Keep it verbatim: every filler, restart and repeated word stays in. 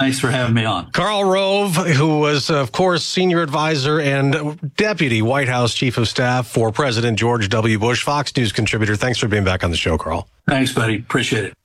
Thanks for having me on. Karl Rove, who was, of course, senior advisor and deputy White House chief of staff for President George W. Bush, Fox News contributor. Thanks for being back on the show, Karl. Thanks, buddy. Appreciate it.